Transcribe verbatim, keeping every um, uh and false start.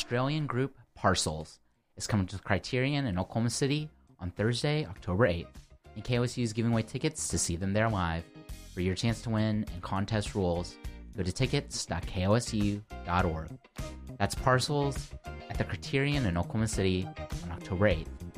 Australian group Parcels is coming to the Criterion in Oklahoma City on Thursday, October eighth, and K O S U is giving away tickets to see them there live. For your chance to win and contest rules, go to tickets dot k o s u dot org. That's Parcels at the Criterion in Oklahoma City on October eighth.